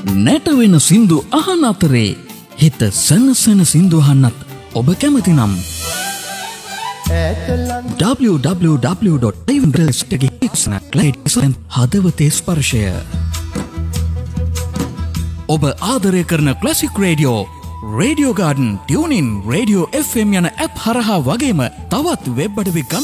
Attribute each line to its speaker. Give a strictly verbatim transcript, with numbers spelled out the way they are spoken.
Speaker 1: නැටවෙන සින්දු අහන අතරේ හිත සනසන සින්දු අහන්නත් ඔබ කැමති නම් double-u double-u double-u dot live හදවතේ ස්පර්ශය ඔබ ආදරය කරන classic radio radio garden tune ඉන් රේඩියෝ එෆ් එම් යන ඇප් හරහා වගේම තවත් වෙබ් අඩවි